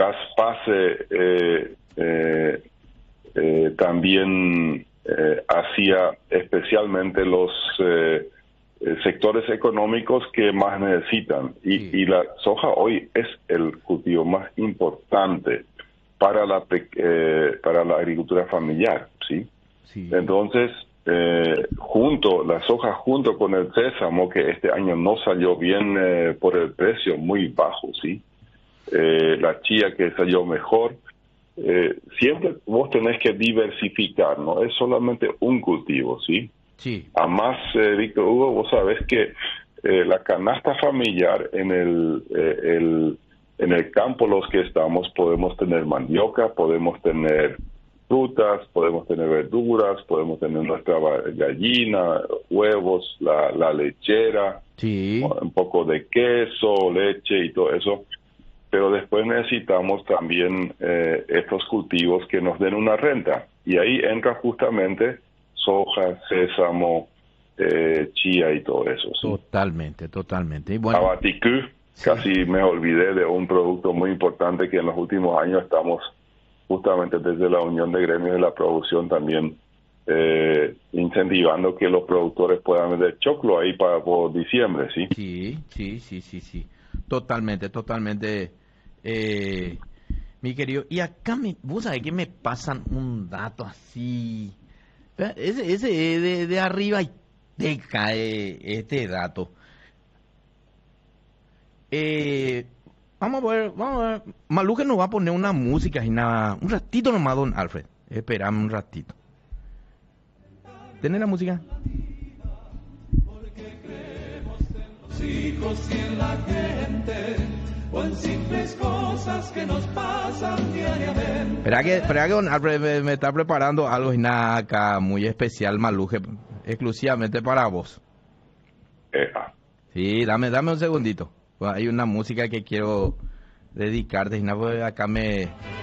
gas base también hacia especialmente los sectores económicos que más necesitan. Y la soja hoy es el cultivo más importante para la agricultura familiar, ¿sí? Entonces, la soja junto con el sésamo, que este año no salió bien por el precio muy bajo, ¿sí? La chía que salió mejor. Siempre vos tenés que diversificar, no es solamente un cultivo, ¿sí? Sí. Además, Víctor Hugo, vos sabés que la canasta familiar en el campo los que estamos podemos tener mandioca, podemos tener frutas, podemos tener verduras, podemos tener nuestra gallina, huevos, la lechera, un poco de queso, leche y todo eso. Pero después necesitamos también estos cultivos que nos den una renta. Y ahí entra justamente soja, sésamo, chía y todo eso. ¿Sí? Totalmente. Y bueno, abaticú, casi me olvidé de un producto muy importante que en los últimos años estamos justamente desde la Unión de Gremios de la Producción también incentivando que los productores puedan vender choclo ahí por diciembre, ¿sí? Sí. Totalmente. Mi querido, y acá vos sabés que me pasan un dato así. Ese de arriba y te cae este dato. Vamos a ver. Maluje nos va a poner una música y nada. Un ratito nomás, don Alfred. Esperame un ratito. ¿Tenés la música? Porque creemos en los hijos y en la gente, o en simples cosas que nos pasan diariamente. Espera que don Alfred me está preparando algo y nada acá muy especial, Maluje, exclusivamente para vos. Sí, dame un segundito. Hay una música que quiero dedicarte y nada, acá me